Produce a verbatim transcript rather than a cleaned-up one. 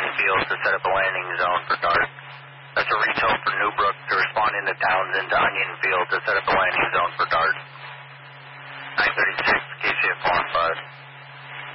Onion Field to set up a landing zone for DART. That's a reach out for Newbrook to respond into Townsend to Onion Field to set up a landing zone for DART.